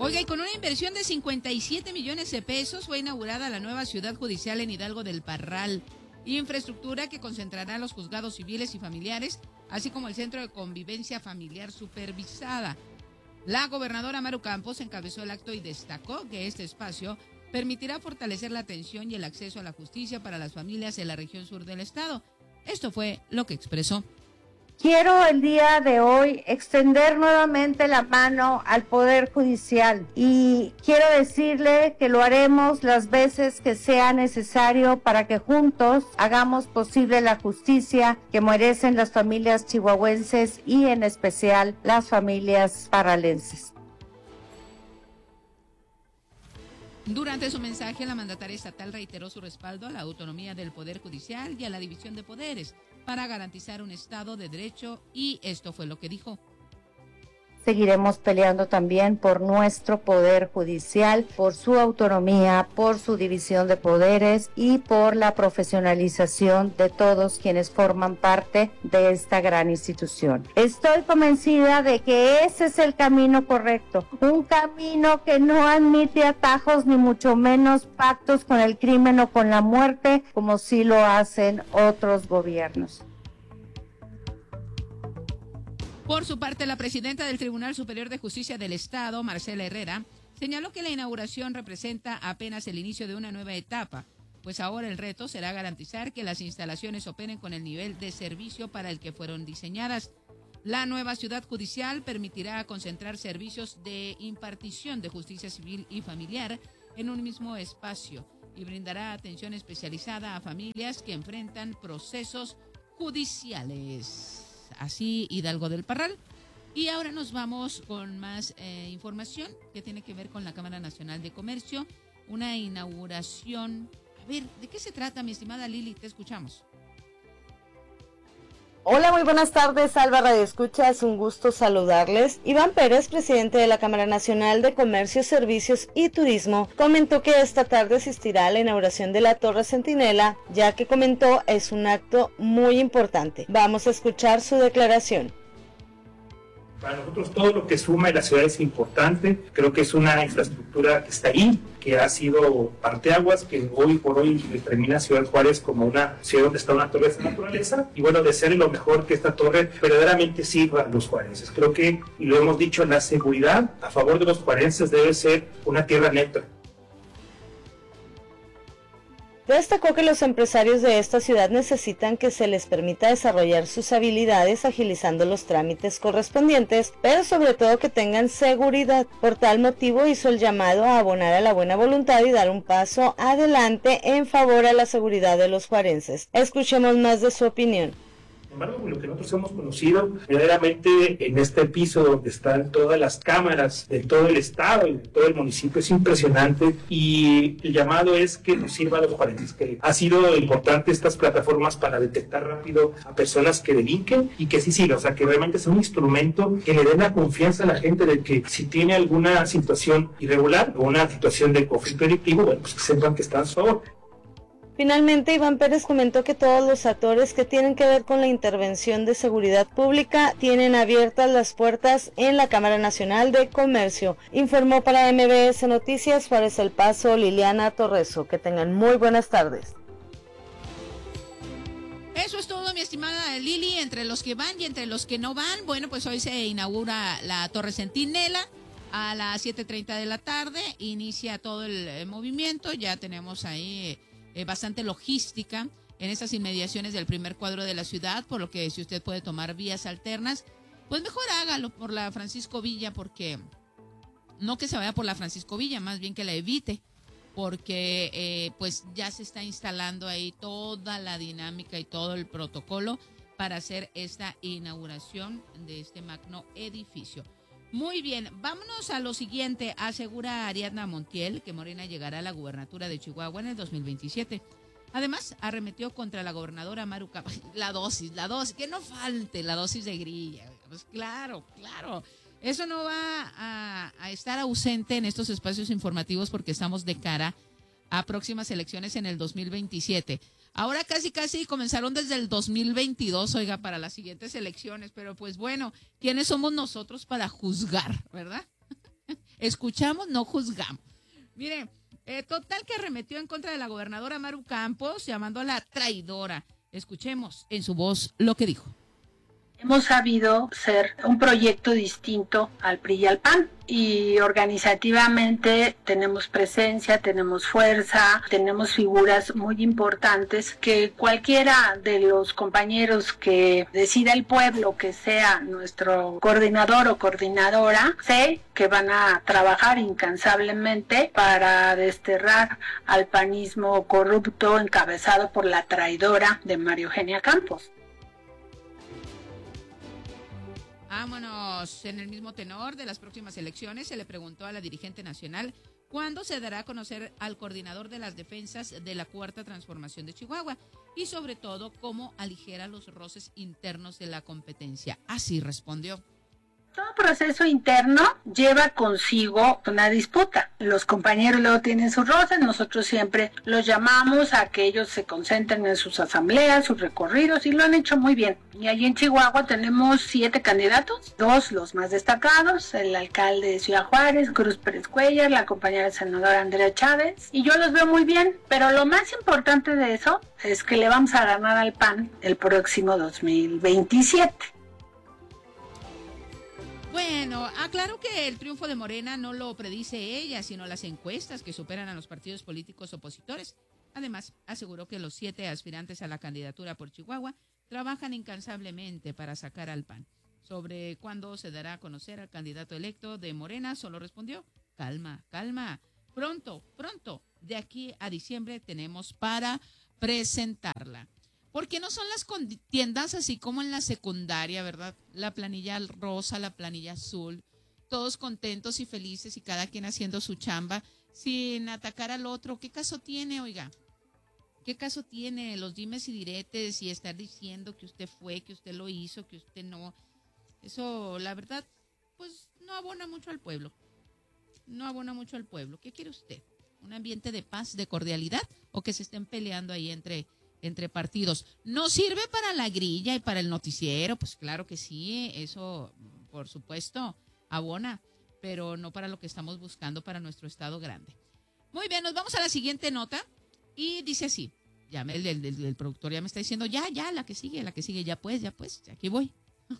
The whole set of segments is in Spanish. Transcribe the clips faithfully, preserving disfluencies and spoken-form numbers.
Oiga, y con una inversión de cincuenta y siete millones de pesos fue inaugurada la nueva ciudad judicial en Hidalgo del Parral. Infraestructura que concentrará los juzgados civiles y familiares, así como el centro de convivencia familiar supervisada. La gobernadora Maru Campos encabezó el acto y destacó que este espacio permitirá fortalecer la atención y el acceso a la justicia para las familias en la región sur del estado. Esto fue lo que expresó. Quiero el día de hoy extender nuevamente la mano al Poder Judicial y quiero decirle que lo haremos las veces que sea necesario para que juntos hagamos posible la justicia que merecen las familias chihuahuenses y en especial las familias parralenses. Durante su mensaje, la mandataria estatal reiteró su respaldo a la autonomía del Poder Judicial y a la división de poderes para garantizar un Estado de Derecho, y esto fue lo que dijo. Seguiremos peleando también por nuestro Poder Judicial, por su autonomía, por su división de poderes y por la profesionalización de todos quienes forman parte de esta gran institución. Estoy convencida de que ese es el camino correcto, un camino que no admite atajos ni mucho menos pactos con el crimen o con la muerte, como sí lo hacen otros gobiernos. Por su parte, la presidenta del Tribunal Superior de Justicia del Estado, Marcela Herrera, señaló que la inauguración representa apenas el inicio de una nueva etapa, pues ahora el reto será garantizar que las instalaciones operen con el nivel de servicio para el que fueron diseñadas. La nueva ciudad judicial permitirá concentrar servicios de impartición de justicia civil y familiar en un mismo espacio y brindará atención especializada a familias que enfrentan procesos judiciales. Así, Hidalgo del Parral. Y ahora nos vamos con más eh, información que tiene que ver con la Cámara Nacional de Comercio, una inauguración. A ver, ¿de qué se trata, mi estimada Lili? Te escuchamos. Hola, muy buenas tardes, Alba Radio Escucha, es un gusto saludarles. Iván Pérez, presidente de la Cámara Nacional de Comercio, Servicios y Turismo, comentó que esta tarde asistirá a la inauguración de la Torre Centinela, ya que comentó es un acto muy importante. Vamos a escuchar su declaración. Para nosotros todo lo que suma en la ciudad es importante, creo que es una infraestructura que está ahí, que ha sido parteaguas, que hoy por hoy determina Ciudad Juárez como una ciudad donde está una torre de naturaleza, y bueno, de ser lo mejor que esta torre verdaderamente sirva a los juarenses. Creo que, y lo hemos dicho, la seguridad a favor de los juarenses debe ser una tierra neutra. Destacó que los empresarios de esta ciudad necesitan que se les permita desarrollar sus habilidades agilizando los trámites correspondientes, pero sobre todo que tengan seguridad. Por tal motivo hizo el llamado a abonar a la buena voluntad y dar un paso adelante en favor a la seguridad de los juarenses. Escuchemos más de su opinión. Sin embargo, lo que nosotros hemos conocido verdaderamente en este piso donde están todas las cámaras de todo el estado y de todo el municipio es impresionante, y el llamado es que nos sirva a los juarenses, que ha sido importante estas plataformas para detectar rápido a personas que delinquen y que sí sirva, o sea, que realmente es un instrumento que le dé la confianza a la gente de que si tiene alguna situación irregular o una situación de conflicto delictivo, bueno, pues que sepan que están a su favor. Finalmente, Iván Pérez comentó que todos los actores que tienen que ver con la intervención de seguridad pública tienen abiertas las puertas en la Cámara Nacional de Comercio. Informó para M B S Noticias Juárez El Paso, Liliana Torreso. Que tengan muy buenas tardes. Eso es todo, mi estimada Lili, entre los que van y entre los que no van. Bueno, pues hoy se inaugura la Torre Centinela a las siete treinta de la tarde, inicia todo el eh, movimiento, ya tenemos ahí eh, bastante logística en estas inmediaciones del primer cuadro de la ciudad, por lo que si usted puede tomar vías alternas, pues mejor hágalo por la Francisco Villa, porque no que se vaya por la Francisco Villa, más bien que la evite, porque eh, pues ya se está instalando ahí toda la dinámica y todo el protocolo para hacer esta inauguración de este magno edificio. Muy bien, vámonos a lo siguiente. Asegura Ariadna Montiel que Morena llegará a la gubernatura de Chihuahua en el dos mil veintisiete. Además, arremetió contra la gobernadora Maru Campos. La dosis, la dosis, que no falte la dosis de grilla. Pues claro, claro. Eso no va a, a estar ausente en estos espacios informativos porque estamos de cara a próximas elecciones en el dos mil veintisiete. Ahora casi casi comenzaron desde el dos mil veintidós, oiga, para las siguientes elecciones, pero pues bueno, ¿quiénes somos nosotros para juzgar, verdad? Escuchamos, no juzgamos. Mire, eh, total que arremetió en contra de la gobernadora Maru Campos, llamándola traidora. Escuchemos en su voz lo que dijo. Hemos sabido ser un proyecto distinto al P R I y al P A N y organizativamente tenemos presencia, tenemos fuerza, tenemos figuras muy importantes que cualquiera de los compañeros que decida el pueblo que sea nuestro coordinador o coordinadora, sé que van a trabajar incansablemente para desterrar al panismo corrupto encabezado por la traidora de María Eugenia Campos. Vámonos. En el mismo tenor de las próximas elecciones, se le preguntó a la dirigente nacional cuándo se dará a conocer al coordinador de las defensas de la Cuarta Transformación de Chihuahua y sobre todo cómo aligera los roces internos de la competencia. Así respondió. Todo proceso interno lleva consigo una disputa. Los compañeros luego tienen sus roces, nosotros siempre los llamamos a que ellos se concentren en sus asambleas, sus recorridos, y lo han hecho muy bien. Y allí en Chihuahua tenemos siete candidatos, dos los más destacados, el alcalde de Ciudad Juárez, Cruz Pérez Cuellar, la compañera senadora Andrea Chávez, y yo los veo muy bien, pero lo más importante de eso es que le vamos a ganar al P A N el próximo dos mil veintisiete. Bueno, aclaro que el triunfo de Morena no lo predice ella, sino las encuestas que superan a los partidos políticos opositores. Además, aseguró que los siete aspirantes a la candidatura por Chihuahua trabajan incansablemente para sacar al P A N. Sobre cuándo se dará a conocer al candidato electo de Morena, solo respondió, calma, calma, pronto, pronto, de aquí a diciembre tenemos para presentarla. Porque no son las contiendas así como en la secundaria, ¿verdad? La planilla rosa, la planilla azul, todos contentos y felices y cada quien haciendo su chamba sin atacar al otro. ¿Qué caso tiene, oiga? ¿Qué caso tiene los dimes y diretes y estar diciendo que usted fue, que usted lo hizo, que usted no? Eso, la verdad, pues no abona mucho al pueblo. No abona mucho al pueblo. ¿Qué quiere usted? ¿Un ambiente de paz, de cordialidad o que se estén peleando ahí entre... entre partidos? ¿No sirve para la grilla y para el noticiero? Pues claro que sí, eso por supuesto abona, pero no para lo que estamos buscando para nuestro estado grande. Muy bien, nos vamos a la siguiente nota y dice así, ya me, el, el, el, el productor ya me está diciendo, ya, ya, la que sigue, la que sigue, ya pues, ya pues, aquí voy.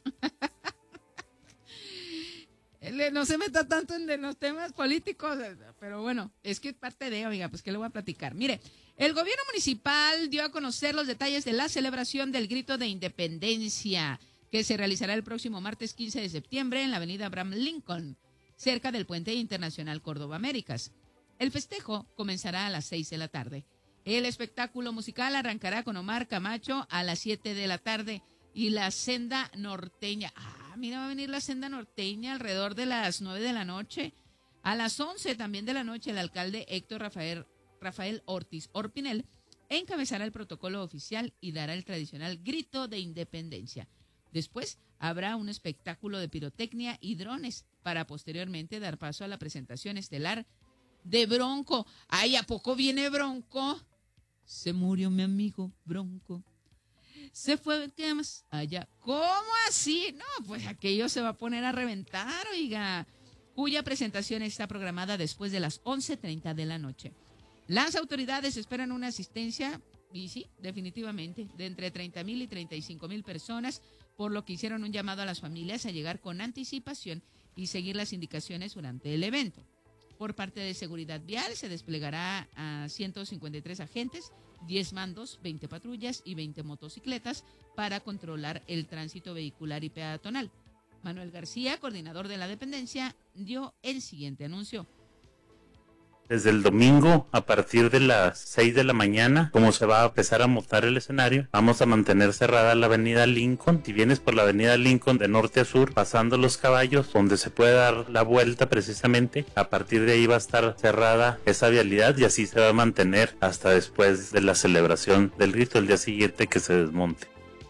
No se meta tanto en los temas políticos, pero bueno, es que es parte de, oiga, pues ¿qué le voy a platicar? Mire, el gobierno municipal dio a conocer los detalles de la celebración del Grito de Independencia, que se realizará el próximo martes quince de septiembre en la avenida Abraham Lincoln, cerca del Puente Internacional Córdoba Américas. El festejo comenzará a las seis de la tarde. El espectáculo musical arrancará con Omar Camacho a las siete de la tarde y la Senda Norteña. Ah, mira, va a venir la Senda Norteña alrededor de las nueve de la noche. A las once también de la noche, el alcalde Héctor Rafael, Rafael Ortiz Orpinel encabezará el protocolo oficial y dará el tradicional grito de independencia. Después habrá un espectáculo de pirotecnia y drones para posteriormente dar paso a la presentación estelar de Bronco. Ay, ¿a poco viene Bronco? Se murió mi amigo Bronco. Se fue, ¿qué más? Allá. ¿Cómo así? No, pues aquello se va a poner a reventar, oiga. Cuya presentación está programada después de las once treinta de la noche. Las autoridades esperan una asistencia, y sí, definitivamente, de entre treinta mil y treinta y cinco mil personas, por lo que hicieron un llamado a las familias a llegar con anticipación y seguir las indicaciones durante el evento. Por parte de Seguridad Vial se desplegará a ciento cincuenta y tres agentes, diez mandos, veinte patrullas y veinte motocicletas para controlar el tránsito vehicular y peatonal. Manuel García, coordinador de la dependencia, dio el siguiente anuncio. Desde el domingo, a partir de las seis de la mañana, como se va a empezar a montar el escenario, vamos a mantener cerrada la avenida Lincoln. Si vienes por la avenida Lincoln de norte a sur, pasando los caballos, donde se puede dar la vuelta precisamente, a partir de ahí va a estar cerrada esa vialidad y así se va a mantener hasta después de la celebración del rito, el día siguiente que se desmonte.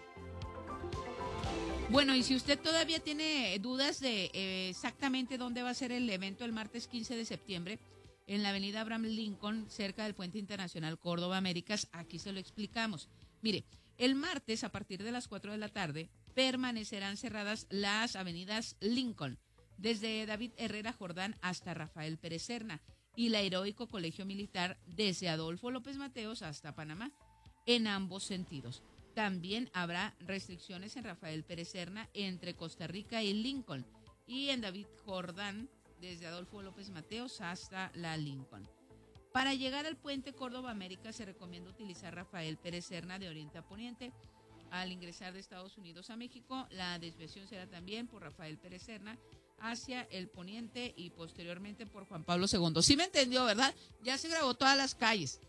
Bueno, y si usted todavía tiene dudas de eh, exactamente dónde va a ser el evento el martes quince de septiembre, en la avenida Abraham Lincoln, cerca del Puente Internacional Córdoba Américas, aquí se lo explicamos. Mire, el martes a partir de las cuatro de la tarde permanecerán cerradas las avenidas Lincoln, desde David Herrera Jordán hasta Rafael Pérez Serna, y la Heroico Colegio Militar desde Adolfo López Mateos hasta Panamá, en ambos sentidos. También habrá restricciones en Rafael Pérez Serna entre Costa Rica y Lincoln, y en David Jordán desde Adolfo López Mateos hasta la Lincoln. Para llegar al puente Córdoba América se recomienda utilizar Rafael Pérez Serna de oriente a poniente. Al ingresar de Estados Unidos a México, la desviación será también por Rafael Pérez Serna hacia el poniente y posteriormente por Juan Pablo segundo. ¿Sí me entendió, verdad? Ya se grabó todas las calles.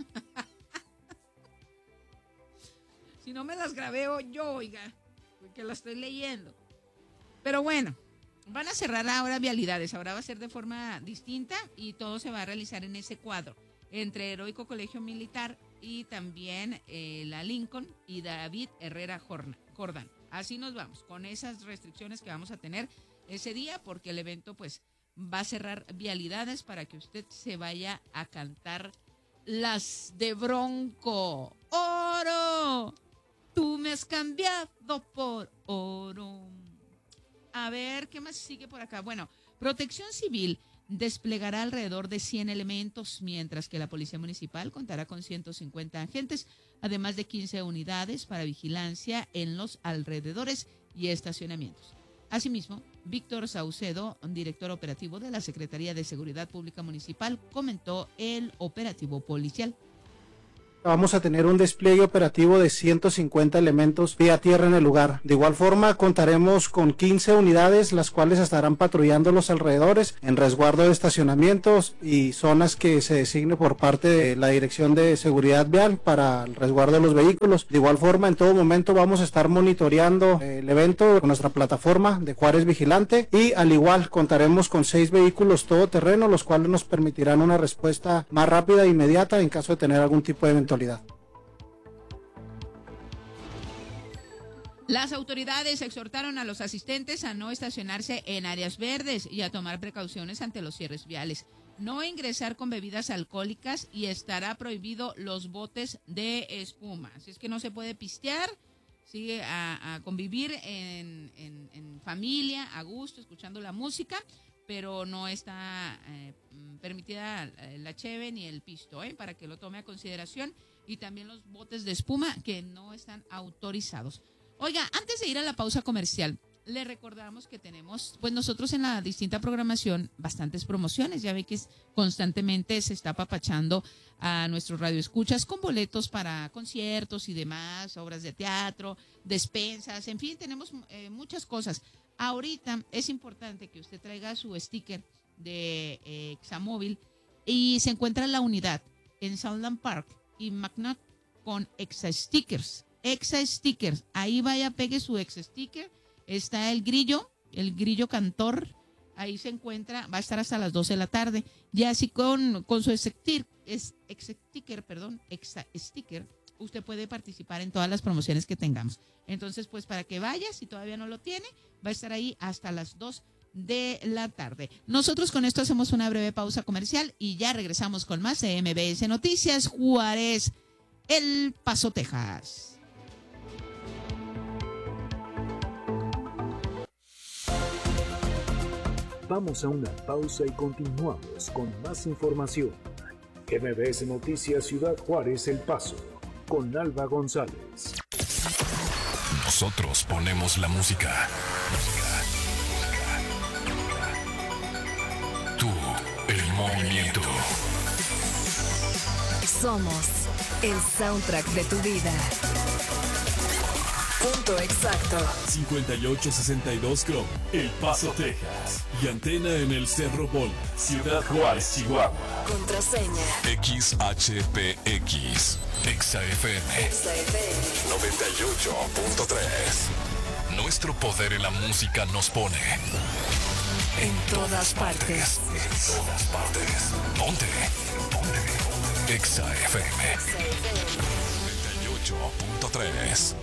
Si no me las grabé yo, oiga, porque las estoy leyendo. Pero bueno, van a cerrar ahora vialidades. Ahora va a ser de forma distinta y todo se va a realizar en ese cuadro, entre Heroico Colegio Militar y también eh, la Lincoln y David Herrera Jordán. Así nos vamos, con esas restricciones que vamos a tener ese día, porque el evento pues va a cerrar vialidades para que usted se vaya a cantar las de Bronco. ¡Oro! Tú me has cambiado por oro. A ver, ¿qué más sigue por acá? Bueno, Protección Civil desplegará alrededor de cien elementos, mientras que la Policía Municipal contará con ciento cincuenta agentes, además de quince unidades para vigilancia en los alrededores y estacionamientos. Asimismo, Víctor Saucedo, director operativo de la Secretaría de Seguridad Pública Municipal, comentó el operativo policial. Vamos a tener un despliegue operativo de ciento cincuenta elementos vía tierra en el lugar. De igual forma, contaremos con quince unidades, las cuales estarán patrullando los alrededores en resguardo de estacionamientos y zonas que se designe por parte de la Dirección de Seguridad Vial para el resguardo de los vehículos. De igual forma, en todo momento vamos a estar monitoreando el evento con nuestra plataforma de Juárez Vigilante, y al igual contaremos con seis vehículos todoterreno, los cuales nos permitirán una respuesta más rápida e inmediata en caso de tener algún tipo de eventualidad. Las autoridades exhortaron a los asistentes a no estacionarse en áreas verdes y a tomar precauciones ante los cierres viales, no ingresar con bebidas alcohólicas y estará prohibido los botes de espuma. Así es que no se puede pistear, sigue a, a convivir en, en, en familia, a gusto, escuchando la música, pero no está eh, permitida la cheve ni el pisto, ¿eh? Para que lo tome a consideración, y también los botes de espuma que no están autorizados. Oiga, antes de ir a la pausa comercial, le recordamos que tenemos, pues nosotros en la distinta programación, bastantes promociones. Ya ve que constantemente se está apapachando a nuestros radioescuchas con boletos para conciertos y demás, obras de teatro, despensas, en fin, tenemos eh, muchas cosas. Ahorita es importante que usted traiga su sticker de eh, Examóvil, y se encuentra la unidad en Southland Park y McNutt con Exa Stickers. Exa Stickers, ahí vaya, pegue su Exa Sticker. Está el grillo, el grillo cantor, ahí se encuentra, va a estar hasta las doce de la tarde. Ya así con, con su Exa Sticker, perdón, Exa Sticker, usted puede participar en todas las promociones que tengamos. Entonces, pues para que vaya, si todavía no lo tiene, va a estar ahí hasta las dos de la tarde. Nosotros con esto hacemos una breve pausa comercial y ya regresamos con más de M B S Noticias Juárez, El Paso, Texas. Vamos a una pausa y continuamos con más información. M B S Noticias Ciudad Juárez, El Paso, con Alba González. Nosotros ponemos la música. Tú, el movimiento. Somos el soundtrack de tu vida. Punto exacto. cincuenta y ocho sesenta y dos Chrome, El Paso, Texas. Y antena en el Cerro Bola, Ciudad Juárez, Chihuahua. Contraseña X H P X. Exa F M. Exa F M. noventa y ocho punto tres. Nuestro poder en la música nos pone en todas partes. En todas partes. Ponte. Ponte. Exa F M. noventa y ocho punto tres.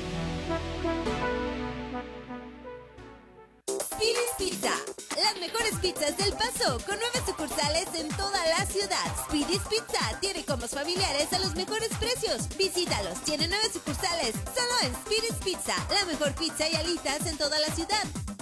Speedy's Pizza, las mejores pizzas del Paso, con nueve sucursales en toda la ciudad. Speedy's Pizza tiene combos familiares a los mejores precios. Visítalos, tiene nueve sucursales, solo en Speedy's Pizza, la mejor pizza y alitas en toda la ciudad.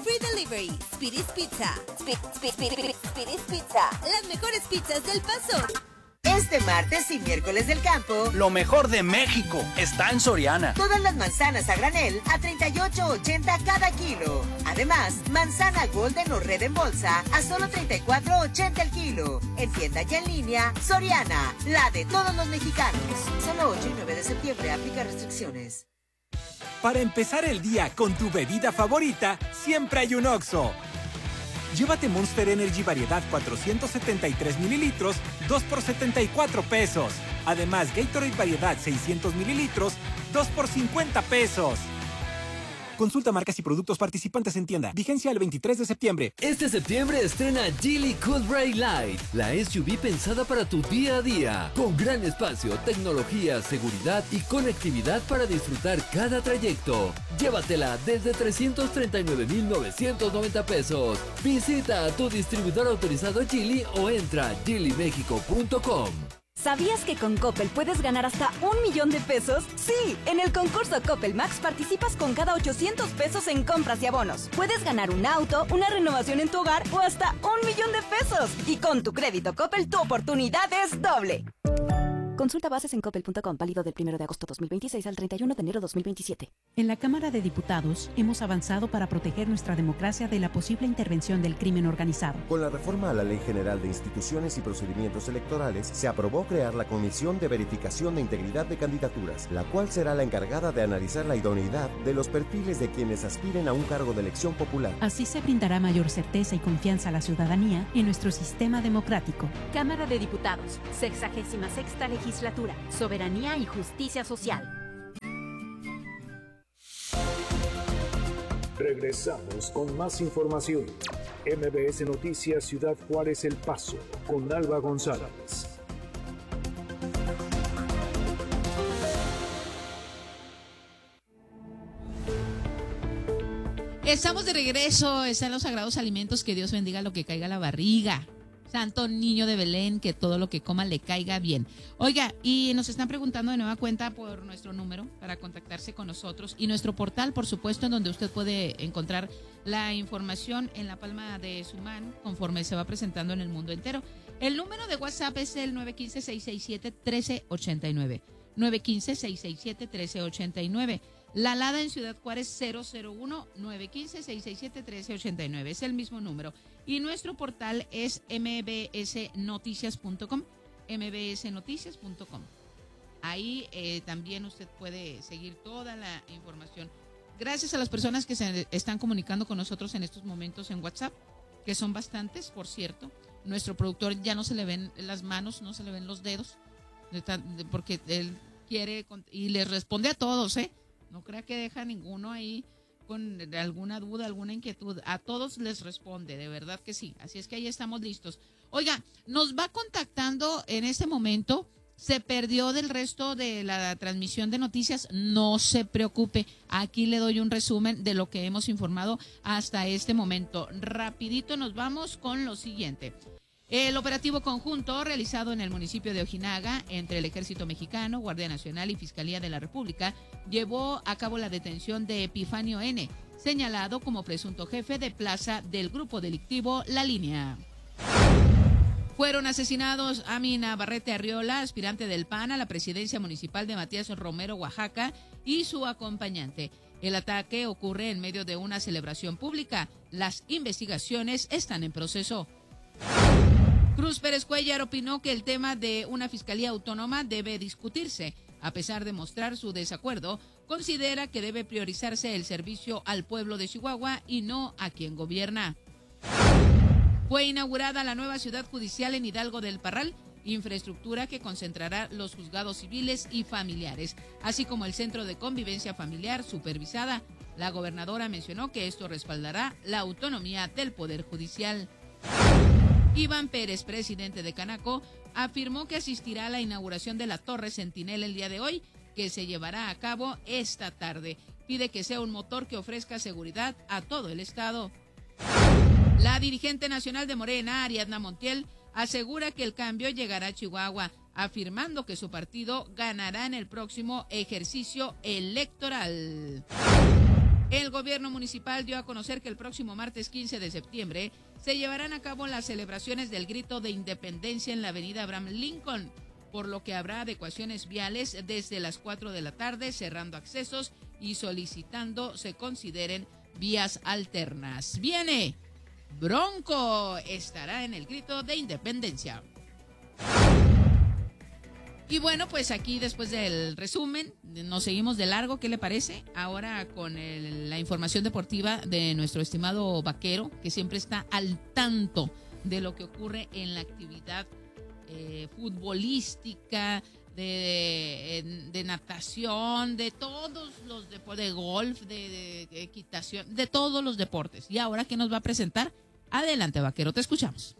Free Delivery. Speedy's Pizza. Spe- Spe- Spe- Spe- Speedy's Pizza. Las mejores pizzas del Paso. Este martes y miércoles del campo, lo mejor de México está en Soriana. Todas las manzanas a granel a treinta y ocho ochenta cada kilo. Además, manzana Golden o Red en bolsa a solo treinta y cuatro ochenta el kilo. En tienda y en línea, Soriana, la de todos los mexicanos. Solo ocho y nueve de septiembre, aplica restricciones. Para empezar el día con tu bebida favorita, siempre hay un Oxxo. Llévate Monster Energy variedad cuatrocientos setenta y tres mililitros, dos por setenta y cuatro pesos. Además, Gatorade variedad seiscientos mililitros, dos por cincuenta pesos. Consulta marcas y productos participantes en tienda. Vigencia el veintitrés de septiembre. Este septiembre estrena Geely Coolray Light, la S U V pensada para tu día a día. Con gran espacio, tecnología, seguridad y conectividad para disfrutar cada trayecto. Llévatela desde trescientos treinta y nueve mil novecientos noventa pesos. Visita a tu distribuidor autorizado Geely o entra a geely mexico punto com. ¿Sabías que con Coppel puedes ganar hasta un millón de pesos? Sí, en el concurso Coppel Max participas con cada ochocientos pesos en compras y abonos. Puedes ganar un auto, una renovación en tu hogar o hasta un millón de pesos. Y con tu crédito Coppel tu oportunidad es doble. Consulta bases en coppel punto com, válido del primero de agosto dos mil veintiséis al treinta y uno de enero dos mil veintisiete. En la Cámara de Diputados hemos avanzado para proteger nuestra democracia de la posible intervención del crimen organizado. Con la reforma a la Ley General de Instituciones y Procedimientos Electorales, se aprobó crear la Comisión de Verificación de Integridad de Candidaturas, la cual será la encargada de analizar la idoneidad de los perfiles de quienes aspiren a un cargo de elección popular. Así se brindará mayor certeza y confianza a la ciudadanía en nuestro sistema democrático. Cámara de Diputados, sexagésima sexta legislatura. Legislatura, Soberanía y Justicia Social. Regresamos con más información. M B S Noticias Ciudad Juárez El Paso, con Alba González. Estamos de regreso, están los sagrados alimentos, que Dios bendiga lo que caiga a la barriga. Santo niño de Belén, que todo lo que coma le caiga bien. Oiga, y nos están preguntando de nueva cuenta por nuestro número para contactarse con nosotros y nuestro portal, por supuesto, en donde usted puede encontrar la información en la palma de su mano conforme se va presentando en el mundo entero. El número de WhatsApp es el nueve uno cinco, seis seis siete, uno tres ocho nueve. nueve uno cinco, seis seis siete, uno tres ocho nueve. La Alada en Ciudad Juárez cero cero uno, nueve uno cinco, seis seis siete, uno tres ocho nueve. Es el mismo número. Y nuestro portal es m b s noticias punto com. m b s noticias punto com. Ahí eh, también usted puede seguir toda la información. Gracias a las personas que se están comunicando con nosotros en estos momentos en WhatsApp, que son bastantes, por cierto. Nuestro productor ya no se le ven las manos, no se le ven los dedos, porque él quiere y les responde a todos, ¿eh? No crea que deja ninguno ahí con alguna duda, alguna inquietud. A todos les responde, de verdad que sí. Así es que ahí estamos listos. Oiga, nos va contactando en este momento. Se perdió del resto de la transmisión de noticias. No se preocupe. Aquí le doy un resumen de lo que hemos informado hasta este momento. Rapidito nos vamos con lo siguiente. El operativo conjunto realizado en el municipio de Ojinaga entre el Ejército Mexicano, Guardia Nacional y Fiscalía de la República llevó a cabo la detención de Epifanio N., señalado como presunto jefe de plaza del grupo delictivo La Línea. Fueron asesinados Amina Barrete Arriola, aspirante del P A N a la presidencia municipal de Matías Romero, Oaxaca, y su acompañante. El ataque ocurre en medio de una celebración pública. Las investigaciones están en proceso. Cruz Pérez Cuellar opinó que el tema de una fiscalía autónoma debe discutirse. A pesar de mostrar su desacuerdo, considera que debe priorizarse el servicio al pueblo de Chihuahua y no a quien gobierna. Fue inaugurada la nueva ciudad judicial en Hidalgo del Parral, infraestructura que concentrará los juzgados civiles y familiares, así como el centro de convivencia familiar supervisada. La gobernadora mencionó que esto respaldará la autonomía del Poder Judicial. Iván Pérez, presidente de Canaco, afirmó que asistirá a la inauguración de la Torre Centinela el día de hoy, que se llevará a cabo esta tarde. Pide que sea un motor que ofrezca seguridad a todo el estado. La dirigente nacional de Morena, Ariadna Montiel, asegura que el cambio llegará a Chihuahua, afirmando que su partido ganará en el próximo ejercicio electoral. El gobierno municipal dio a conocer que el próximo martes quince de septiembre se llevarán a cabo las celebraciones del grito de independencia en la avenida Abraham Lincoln, por lo que habrá adecuaciones viales desde las cuatro de la tarde, cerrando accesos y solicitando se consideren vías alternas. Viene Bronco, estará en el grito de independencia. Y bueno, pues aquí después del resumen, nos seguimos de largo, ¿qué le parece? Ahora con el, la información deportiva de nuestro estimado Vaquero, que siempre está al tanto de lo que ocurre en la actividad eh, futbolística, de, de, de natación, de todos los deportes, de golf, de, de, de equitación, de todos los deportes. Y ahora, ¿qué nos va a presentar? Adelante, Vaquero, te escuchamos.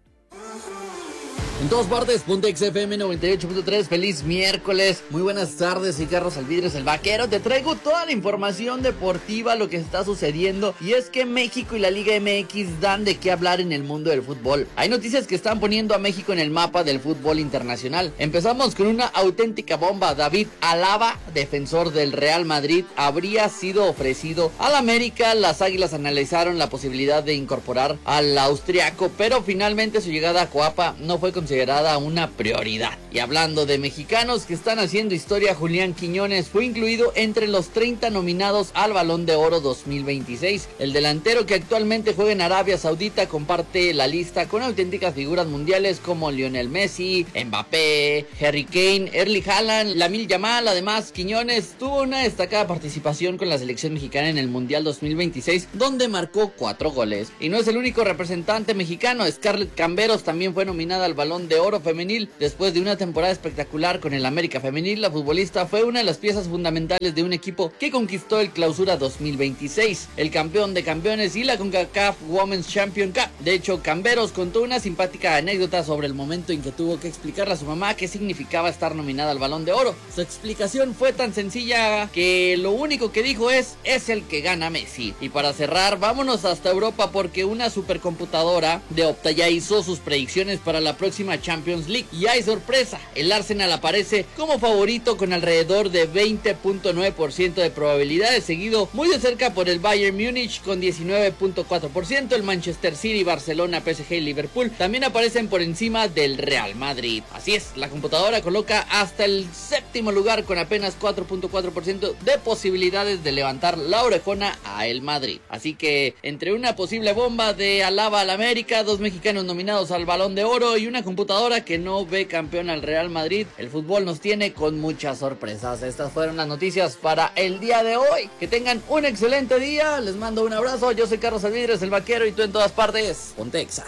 En todas partes, Pontex F M noventa y ocho punto tres, feliz miércoles, muy buenas tardes, soy Carlos Alvidres, el Vaquero, te traigo toda la información deportiva, lo que está sucediendo, y es que México y la Liga M X dan de qué hablar en el mundo del fútbol. Hay noticias que están poniendo a México en el mapa del fútbol internacional. Empezamos con una auténtica bomba. David Alaba, defensor del Real Madrid, habría sido ofrecido al América. Las Águilas analizaron la posibilidad de incorporar al austriaco, pero finalmente su llegada a Coapa no fue considerada una prioridad. Y hablando de mexicanos que están haciendo historia, Julián Quiñones fue incluido entre los treinta nominados al Balón de Oro dos mil veintiséis. El delantero, que actualmente juega en Arabia Saudita, comparte la lista con auténticas figuras mundiales como Lionel Messi, Mbappé, Harry Kane, Erling Haaland, Lamine Yamal. Además, Quiñones tuvo una destacada participación con la selección mexicana en el Mundial dos mil veintiséis, donde marcó cuatro goles. Y no es el único representante mexicano. Scarlett Camberos también fue nominada al Balón de Oro femenil. Después de una temporada espectacular con el América femenil, la futbolista fue una de las piezas fundamentales de un equipo que conquistó el Clausura dos mil veintiséis, el campeón de campeones y la CONCACAF Women's Champion Cup. De hecho, Camberos contó una simpática anécdota sobre el momento en que tuvo que explicarle a su mamá qué significaba estar nominada al Balón de Oro. Su explicación fue tan sencilla que lo único que dijo es: es el que gana Messi. Y para cerrar, vámonos hasta Europa, porque una supercomputadora de Opta ya hizo sus predicciones para la próxima Champions League, y hay sorpresa, el Arsenal aparece como favorito con alrededor de veinte punto nueve por ciento de probabilidades, seguido muy de cerca por el Bayern Múnich con diecinueve punto cuatro por ciento. El Manchester City, Barcelona, P S G y Liverpool también aparecen por encima del Real Madrid. Así es, la computadora coloca hasta el séptimo lugar con apenas cuatro punto cuatro por ciento de posibilidades de levantar la orejona a el Madrid. Así que entre una posible bomba de Alaba al América, dos mexicanos nominados al Balón de Oro y una computadora que no ve campeón al Real Madrid, el fútbol nos tiene con muchas sorpresas. Estas fueron las noticias para el día de hoy. Que tengan un excelente día, les mando un abrazo. Yo soy Carlos Alvidres, el Vaquero, y tú en todas partes, Pontexa.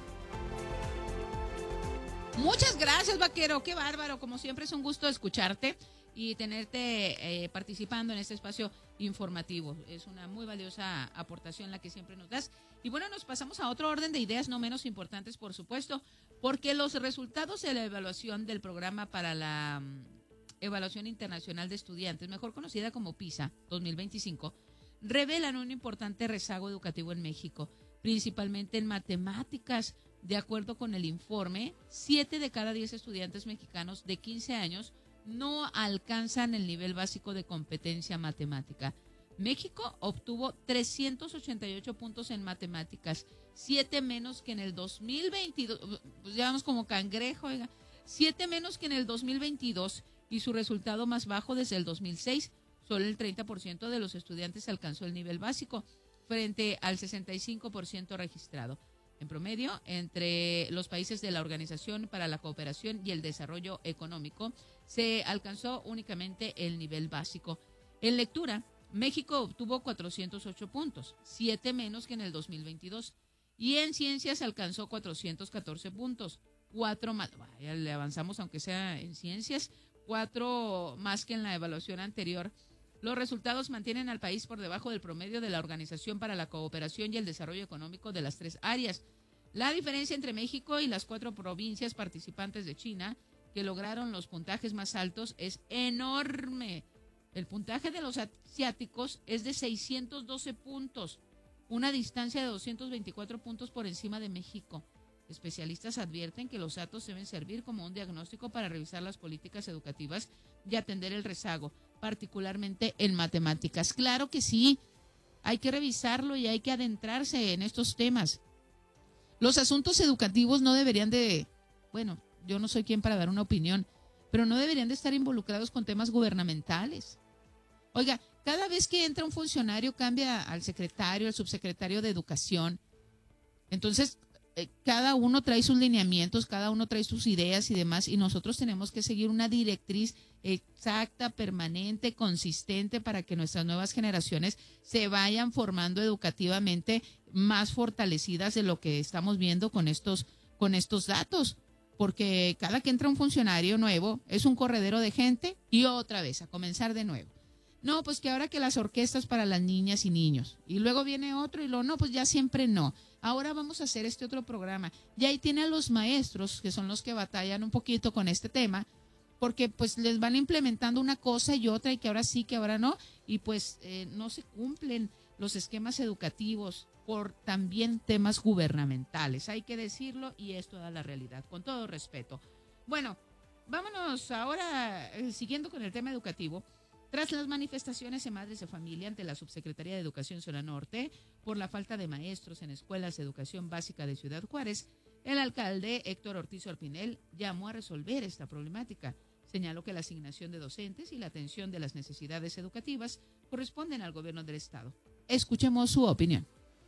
Muchas gracias, Vaquero, qué bárbaro, como siempre es un gusto escucharte y tenerte eh, participando en este espacio informativo. Es una muy valiosa aportación la que siempre nos das. Y bueno, nos pasamos a otro orden de ideas no menos importantes, por supuesto, porque los resultados de la evaluación del programa para la um, Evaluación Internacional de Estudiantes, mejor conocida como PISA dos mil veinticinco, revelan un importante rezago educativo en México, principalmente en matemáticas. De acuerdo con el informe, siete de cada diez estudiantes mexicanos de quince años no alcanzan el nivel básico de competencia matemática. México obtuvo trescientos ochenta y ocho puntos en matemáticas, siete menos que en el dos mil veintidós, pues ya vamos como cangrejo, oiga, siete menos que en el dos mil veintidós, y su resultado más bajo desde el dos mil seis. Solo el treinta por ciento de los estudiantes alcanzó el nivel básico, frente al sesenta y cinco por ciento registrado. En promedio, entre los países de la Organización para la Cooperación y el Desarrollo Económico, se alcanzó únicamente el nivel básico. En lectura, México obtuvo cuatrocientos ocho puntos, siete menos que en el dos mil veintidós. Y en ciencias alcanzó cuatrocientos catorce puntos, cuatro más, vaya, le avanzamos aunque sea en ciencias, cuatro más que en la evaluación anterior. Los resultados mantienen al país por debajo del promedio de la Organización para la Cooperación y el Desarrollo Económico de las tres áreas. La diferencia entre México y las cuatro provincias participantes de China, que lograron los puntajes más altos, es enorme. El puntaje de los asiáticos es de seiscientos doce puntos, una distancia de doscientos veinticuatro puntos por encima de México. Especialistas advierten que los datos deben servir como un diagnóstico para revisar las políticas educativas y atender el rezago, particularmente en matemáticas. Claro que sí, hay que revisarlo y hay que adentrarse en estos temas. Los asuntos educativos no deberían de, bueno, yo no soy quien para dar una opinión, pero no deberían de estar involucrados con temas gubernamentales. Oiga, cada vez que entra un funcionario cambia al secretario, al subsecretario de Educación. Entonces, eh, cada uno trae sus lineamientos, cada uno trae sus ideas y demás, y nosotros tenemos que seguir una directriz exacta, permanente, consistente, para que nuestras nuevas generaciones se vayan formando educativamente más fortalecidas de lo que estamos viendo con estos, con estos datos. Porque cada que entra un funcionario nuevo es un corredero de gente y otra vez a comenzar de nuevo. No, pues que ahora que las orquestas para las niñas y niños. Y luego viene otro y luego, no, pues ya siempre no. Ahora vamos a hacer este otro programa. Y ahí tiene a los maestros, que son los que batallan un poquito con este tema, porque pues les van implementando una cosa y otra, y que ahora sí, que ahora no. Y pues eh, no se cumplen los esquemas educativos por también temas gubernamentales. Hay que decirlo, y esto da la realidad, con todo respeto. Bueno, vámonos ahora, eh, siguiendo con el tema educativo. Tras las manifestaciones de madres de familia ante la Subsecretaría de Educación Zona Norte por la falta de maestros en escuelas de educación básica de Ciudad Juárez, el alcalde Héctor Ortiz Orpinel llamó a resolver esta problemática. Señaló que la asignación de docentes y la atención de las necesidades educativas corresponden al gobierno del estado. Escuchemos su opinión.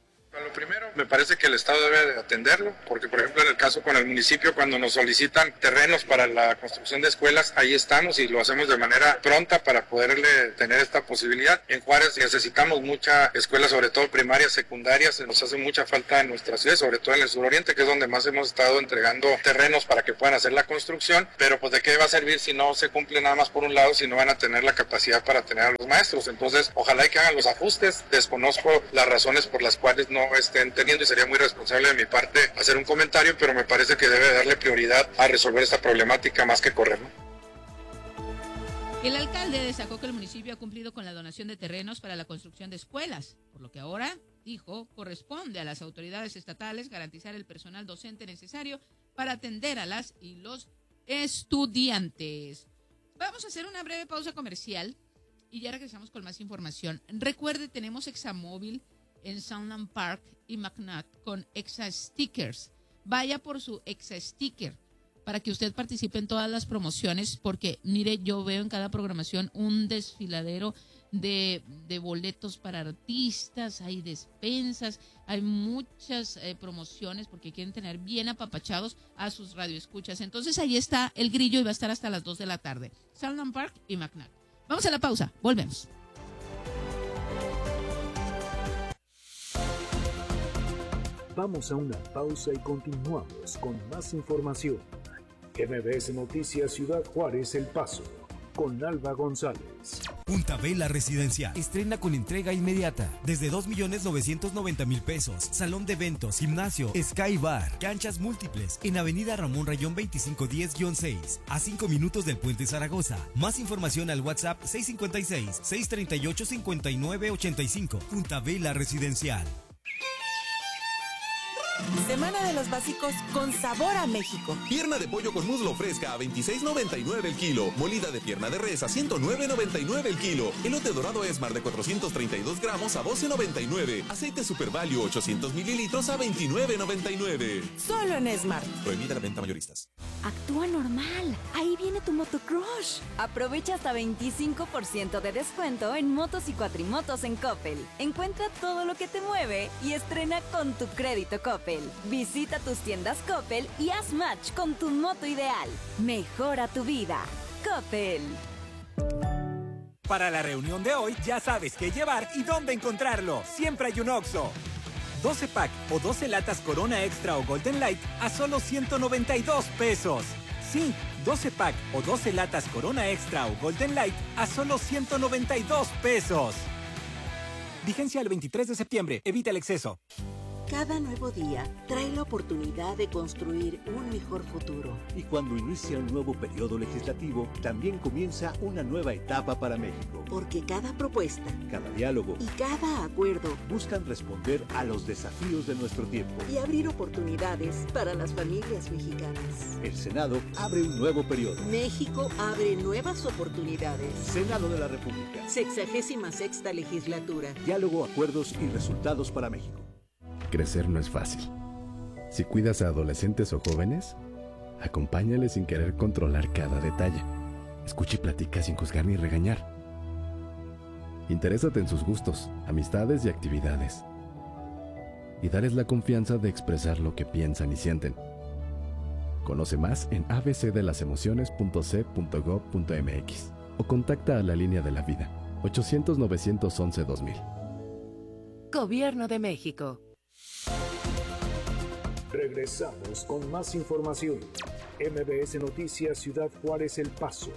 Lo primero, me parece que el Estado debe de atenderlo, porque por ejemplo en el caso con el municipio, cuando nos solicitan terrenos para la construcción de escuelas, ahí estamos y lo hacemos de manera pronta para poderle tener esta posibilidad. En Juárez necesitamos mucha escuela, sobre todo primarias, secundarias, nos hace mucha falta en nuestra ciudad, sobre todo en el suroriente, que es donde más hemos estado entregando terrenos para que puedan hacer la construcción, pero pues de qué va a servir si no se cumple nada más por un lado, si no van a tener la capacidad para tener a los maestros. Entonces, ojalá y que hagan los ajustes. Desconozco las razones por las cuales no estén teniendo, y sería muy responsable de mi parte hacer un comentario, pero me parece que debe darle prioridad a resolver esta problemática más que correr, ¿no? El alcalde destacó que el municipio ha cumplido con la donación de terrenos para la construcción de escuelas, por lo que ahora, dijo, corresponde a las autoridades estatales garantizar el personal docente necesario para atender a las y los estudiantes. Vamos a hacer una breve pausa comercial y ya regresamos con más información. Recuerde, tenemos Examóvil en Sunland Park y McNutt con Exa Stickers. Vaya por su Exa Sticker para que usted participe en todas las promociones, porque mire, yo veo en cada programación un desfiladero de, de boletos para artistas, hay despensas, hay muchas eh, promociones porque quieren tener bien apapachados a sus radioescuchas. Entonces ahí está el grillo y va a estar hasta las dos de la tarde. Sunland Park y McNutt. Vamos a la pausa, volvemos. Vamos a una pausa y continuamos con más información. M B S Noticias Ciudad Juárez El Paso, con Alba González. Punta Vela Residencial estrena con entrega inmediata desde dos millones novecientos noventa mil pesos. Salón de eventos, gimnasio, Sky Bar, canchas múltiples en Avenida Ramón Rayón veinticinco diez guión seis, a cinco minutos del Puente Zaragoza. Más información al WhatsApp seis cinco seis, seis tres ocho, cinco nueve ocho cinco. Punta Vela Residencial. Semana de los básicos con sabor a México. Pierna de pollo con muslo fresca a veintiséis noventa y nueve el kilo. Molida de pierna de res a ciento nueve noventa y nueve el kilo. Elote dorado Esmar de cuatrocientos treinta y dos gramos a doce noventa y nueve. Aceite Super Value ochocientos mililitros a veintinueve noventa y nueve. Solo en Esmar. Prohibida la venta mayoristas. Actúa normal. Ahí viene tu motocrush. Aprovecha hasta veinticinco por ciento de descuento en motos y cuatrimotos en Coppel. Encuentra todo lo que te mueve y estrena con tu crédito Coppel. Visita tus tiendas Coppel y haz match con tu moto ideal. Mejora tu vida. Coppel. Para la reunión de hoy ya sabes qué llevar y dónde encontrarlo. Siempre hay un Oxxo. doce pack o doce latas Corona Extra o Golden Light a solo ciento noventa y dos pesos. Sí, doce pack o doce latas Corona Extra o Golden Light a solo ciento noventa y dos pesos. Vigencia el veintitrés de septiembre. Evita el exceso. Cada nuevo día trae la oportunidad de construir un mejor futuro. Y cuando inicia un nuevo periodo legislativo, también comienza una nueva etapa para México. Porque cada propuesta, cada diálogo y cada acuerdo buscan responder a los desafíos de nuestro tiempo y abrir oportunidades para las familias mexicanas. El Senado abre un nuevo periodo. México abre nuevas oportunidades. Senado de la República. Sexagésima sexta legislatura. Diálogo, acuerdos y resultados para México. Crecer no es fácil. Si cuidas a adolescentes o jóvenes, acompáñales sin querer controlar cada detalle. Escucha y platica sin juzgar ni regañar. Interésate en sus gustos, amistades y actividades. Y dales la confianza de expresar lo que piensan y sienten. Conoce más en a b c de las emociones punto c punto gob punto m x o contacta a la línea de la vida ochocientos, novecientos once, dos mil. Gobierno de México. Regresamos con más información. M B S Noticias Ciudad Juárez El Paso.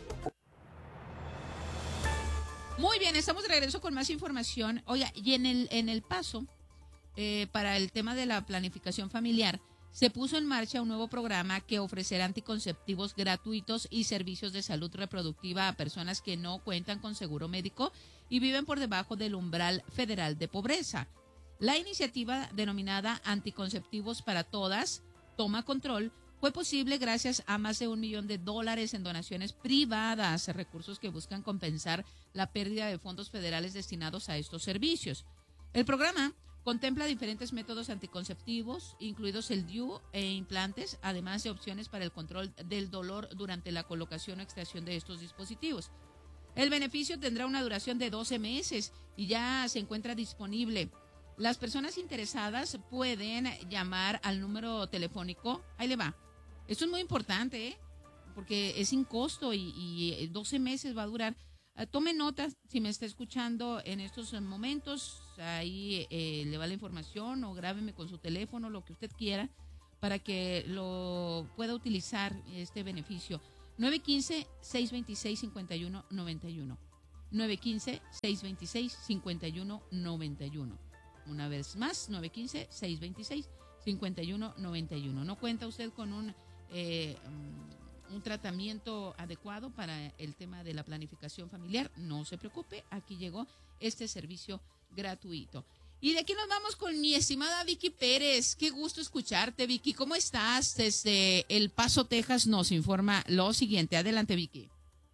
Muy bien, estamos de regreso con más información. Oiga, y en el, en El Paso, eh, para el tema de la planificación familiar, se puso en marcha un nuevo programa que ofrecerá anticonceptivos gratuitos y servicios de salud reproductiva a personas que no cuentan con seguro médico y viven por debajo del umbral federal de pobreza. La iniciativa denominada Anticonceptivos para Todas, Toma Control, fue posible gracias a más de un millón de dólares en donaciones privadas, recursos que buscan compensar la pérdida de fondos federales destinados a estos servicios. El programa contempla diferentes métodos anticonceptivos, incluidos el D I U e implantes, además de opciones para el control del dolor durante la colocación o extracción de estos dispositivos. El beneficio tendrá una duración de doce meses y ya se encuentra disponible. Las personas interesadas pueden llamar al número telefónico. Ahí le va. Esto es muy importante, ¿eh? Porque es sin costo y, y doce meses va a durar. Uh, tome nota si me está escuchando en estos momentos. Ahí eh, le va la información o grábeme con su teléfono, lo que usted quiera, para que lo pueda utilizar este beneficio. nueve uno cinco, seis dos seis, cinco uno nueve uno. nueve uno cinco, seis dos seis, cinco uno nueve uno. Una vez más, nueve uno cinco, seis dos seis, cinco uno nueve uno. ¿No cuenta usted con un, eh, un tratamiento adecuado para el tema de la planificación familiar? No se preocupe, aquí llegó este servicio gratuito. Y de aquí nos vamos con mi estimada Vicky Pérez. Qué gusto escucharte, Vicky. ¿Cómo estás? Desde El Paso, Texas, nos informa lo siguiente. Adelante, Vicky.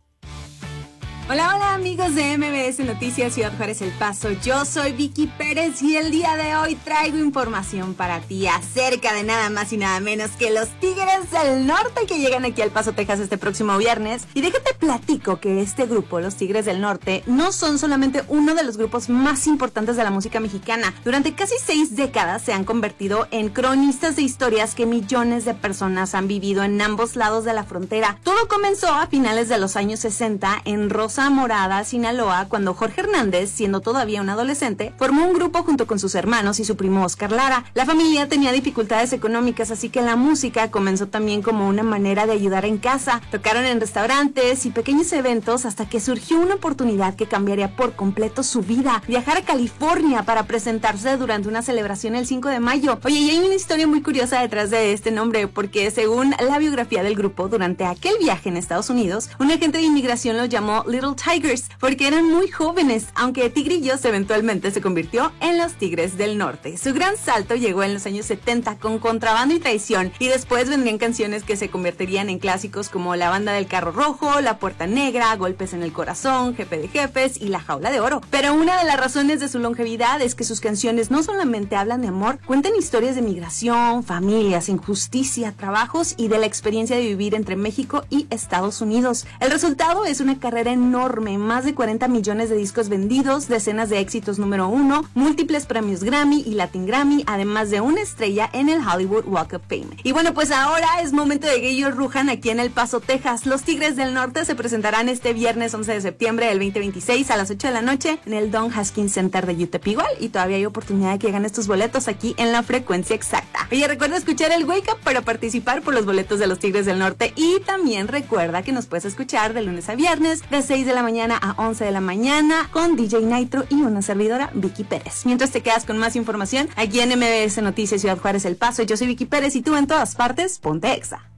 Hola, hola amigos de M B S Noticias Ciudad Juárez El Paso, yo soy Vicky Pérez y el día de hoy traigo información para ti acerca de nada más y nada menos que los Tigres del Norte que llegan aquí al Paso, Texas este próximo viernes. Y déjate platico que este grupo, los Tigres del Norte, no son solamente uno de los grupos más importantes de la música mexicana. Durante casi seis décadas se han convertido en cronistas de historias que millones de personas han vivido en ambos lados de la frontera. Todo comenzó a finales de los años sesenta en Rosa Morada, Sinaloa, cuando Jorge Hernández, siendo todavía un adolescente, formó un grupo junto con sus hermanos y su primo Oscar Lara. La familia tenía dificultades económicas, así que la música comenzó también como una manera de ayudar en casa. Tocaron en restaurantes y pequeños eventos hasta que surgió una oportunidad que cambiaría por completo su vida: viajar a California para presentarse durante una celebración el cinco de mayo. Oye, y hay una historia muy curiosa detrás de este nombre, porque según la biografía del grupo, durante aquel viaje en Estados Unidos, un agente de inmigración los llamó Little Tigers porque eran muy jóvenes, aunque Tigrillos eventualmente se convirtió en los Tigres del Norte. Su gran salto llegó en los años setenta con Contrabando y Traición, y después vendrían canciones que se convertirían en clásicos como La Banda del Carro Rojo, La Puerta Negra, Golpes en el Corazón, Jefe de Jefes y La Jaula de Oro. Pero una de las razones de su longevidad es que sus canciones no solamente hablan de amor, cuentan historias de migración, familias, injusticia, trabajos y de la experiencia de vivir entre México y Estados Unidos. El resultado es una carrera enorme, más de cuarenta millones de discos vendidos, decenas de éxitos número uno, múltiples premios Grammy y Latin Grammy, además de una estrella en el Hollywood Walk of Fame. Y bueno, pues ahora es momento de que ellos rujan aquí en El Paso, Texas. Los Tigres del Norte se presentarán este viernes once de septiembre del veinte veintiséis a las ocho de la noche en el Don Haskins Center de Utepigual, y todavía hay oportunidad de que ganes tus boletos aquí en la frecuencia exacta. Oye, recuerda escuchar el Wake Up para participar por los boletos de los Tigres del Norte, y también recuerda que nos puedes escuchar de lunes a viernes de seis seis de la mañana a once de la mañana con D J Nitro y una servidora, Vicky Pérez. Mientras te quedas con más información aquí en M B S Noticias Ciudad Juárez El Paso, yo soy Vicky Pérez y tú en todas partes, ponte Exa.